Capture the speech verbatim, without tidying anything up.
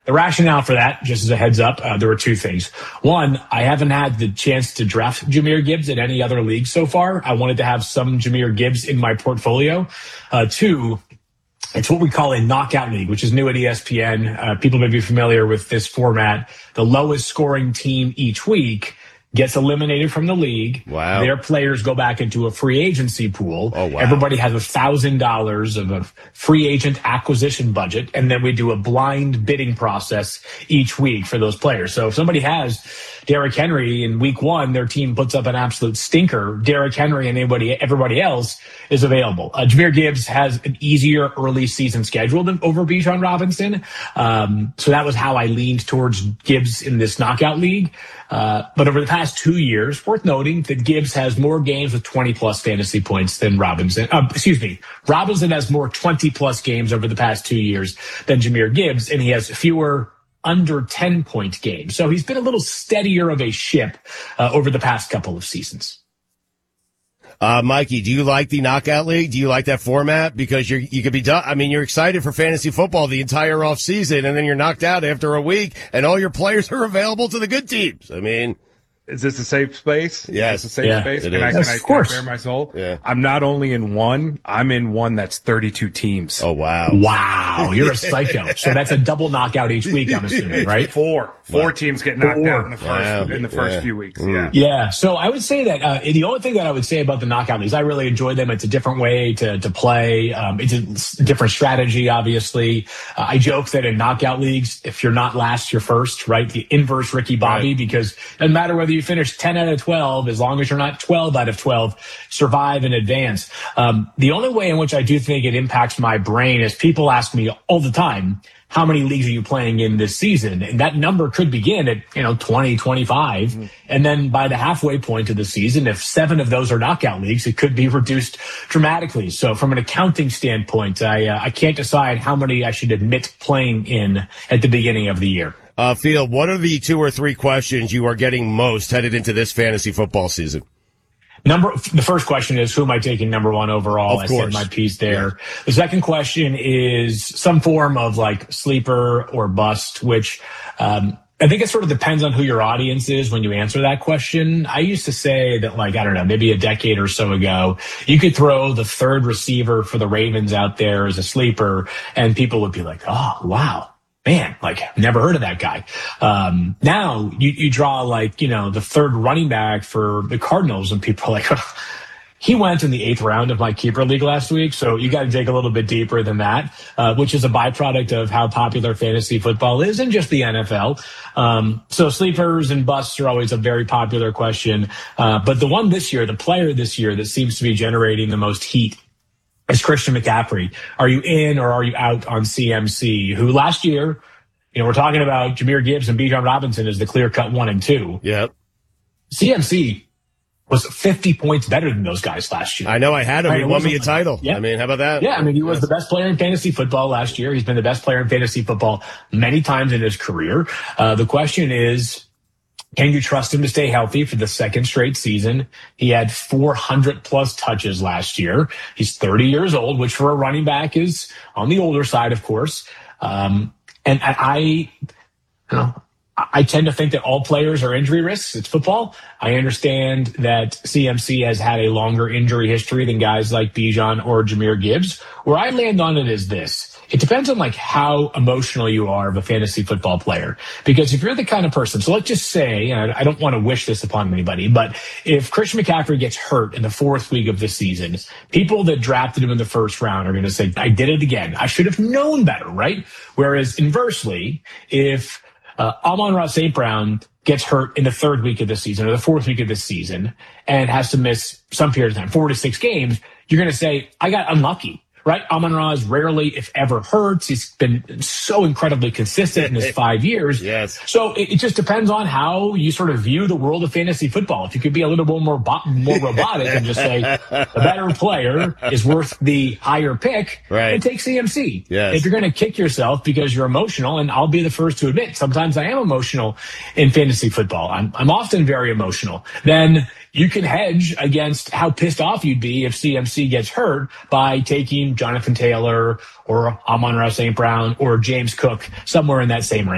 The rationale for that, just as a heads up, uh, there were two things. One, I haven't had the chance to draft Jahmyr Gibbs in any other league so far. I wanted to have some Jahmyr Gibbs in my portfolio. Uh, two, it's what we call a knockout league, which is new at E S P N. Uh, people may be familiar with this format. The lowest scoring team each week gets eliminated from the league. Wow. Their players go back into a free agency pool. Oh, wow. Everybody has a thousand dollars of a free agent acquisition budget. And then we do a blind bidding process each week for those players. So if somebody has Derrick Henry in week one, their team puts up an absolute stinker. Derrick Henry and anybody, everybody else is available. Uh, Jahmyr Gibbs has an easier early season schedule than over Bijan Robinson. Um, so that was how I leaned towards Gibbs in this knockout league. Uh, but over the past two years, worth noting that Gibbs has more games with twenty plus fantasy points than Robinson. Uh, excuse me. Robinson has more twenty plus games over the past two years than Jahmyr Gibbs, and he has fewer under ten point games. So he's been a little steadier of a ship uh, over the past couple of seasons. Uh, Mikey, do you like the knockout league? Do you like that format? Because you're, you could be done. I mean, you're excited for fantasy football the entire off season, and then you're knocked out after a week, and all your players are available to the good teams. I mean, is this a safe space? Yes. Is this a safe Yeah, space? it Can I, is. can Yes, I, of course. can I bare my soul? Yeah. I'm not only in one, I'm in one that's thirty-two teams. oh, wow. Wow, you're a psycho. So that's a double knockout each week, I'm assuming, right? Four. Four Wow. teams get knocked Four. out in the first Wow. in the first Yeah. few weeks. Mm. Yeah. Yeah, so I would say that uh, the only thing that I would say about the knockout leagues, I really enjoy them. It's a different way to to play. Um, it's a s- different strategy, obviously. Uh, I joke that in knockout leagues, if you're not last, you're first, right? The inverse Ricky Bobby, Right. because it doesn't matter whether you finish ten out of twelve, as long as you're not twelve out of twelve, survive and advance. Um, the only way in which I do think it impacts my brain is people ask me all the time, how many leagues are you playing in this season? And that number could begin at, you know, twenty, twenty-five. Mm-hmm. And then by the halfway point of the season, if seven of those are knockout leagues, it could be reduced dramatically. So from an accounting standpoint, I, uh, I can't decide how many I should admit playing in at the beginning of the year. Uh, Field, what are the two or three questions you are getting most headed into this fantasy football season? Number, the first question is, who am I taking number one overall? Of I course. said my piece there. Yeah. The second question is some form of like sleeper or bust, which, um, I think it sort of depends on who your audience is when you answer that question. I used to say that, like, I don't know, maybe a decade or so ago, you could throw the third receiver for the Ravens out there as a sleeper and people would be like, oh, wow. Man, like, never heard of that guy. Um, now you, you draw like, you know, the third running back for the Cardinals and people are like, oh, he went in the eighth round of my keeper league last week. So you got to dig a little bit deeper than that, uh, which is a byproduct of how popular fantasy football is and just the N F L. Um, so sleepers and busts are always a very popular question. Uh, but the one this year, the player this year that seems to be generating the most heat is Christian McCaffrey. Are you in or are you out on C M C, who last year, you know, we're talking about Jahmyr Gibbs and Bijan Robinson as the clear-cut one and two. Yep. C M C was fifty points better than those guys last year. I know I had him. Right, He it won wasn't me a like- title. Yeah. I mean, how about that? Yeah, I mean, he was Yes. the best player in fantasy football last year. He's been the best player in fantasy football many times in his career. Uh, the question is, can you trust him to stay healthy for the second straight season? He had four hundred plus touches last year. He's thirty years old, which for a running back is on the older side, of course. Um, and I, I, you know, I tend to think that all players are injury risks. It's football. I understand that C M C has had a longer injury history than guys like Bijan or Jahmyr Gibbs. Where I land on it is this. It depends on like how emotional you are of a fantasy football player. Because if you're the kind of person, so let's just say, and I don't want to wish this upon anybody, but if Christian McCaffrey gets hurt in the fourth week of the season, people that drafted him in the first round are going to say, I did it again. I should have known better, right? Whereas inversely, if Uh, Amon-Ra Saint Brown gets hurt in the third week of the season or the fourth week of the season and has to miss some period of time, four to six games, you're going to say, I got unlucky, right? Amon-Ra is rarely, if ever, hurts. He's been so incredibly consistent in his five years. Yes. So it, it just depends on how you sort of view the world of fantasy football. If you could be a little bit more, bo- more robotic and just say the better player is worth the higher pick, right, and take C M C. Yes. If you're going to kick yourself because you're emotional, and I'll be the first to admit, sometimes I am emotional in fantasy football. I'm, I'm often very emotional. Then you can hedge against how pissed off you'd be if C M C gets hurt by taking Jonathan Taylor or Amon-Ra Saint Brown or James Cook somewhere in that same range.